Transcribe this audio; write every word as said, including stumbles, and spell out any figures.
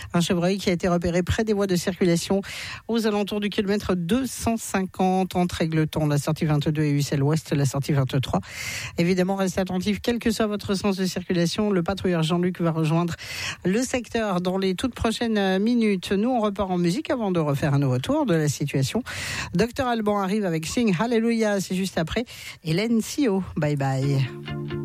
Un chevreuil qui a été repéré près des voies de circulation aux alentours du kilomètre deux cent cinquante entre Égletons, la sortie vingt-deux et Ussel-Ouest, la sortie vingt-trois. Évidemment, restez attentifs, quel que soit votre sens de circulation. Le patrouilleur Jean-Luc va rejoindre le secteur dans les toutes prochaines minutes. Nous, on repart en musique avant de refaire un nouveau tour de la situation. Docteur Alban arrive avec Sing Hallelujah, c'est juste après. Hélène Sio, bye bye.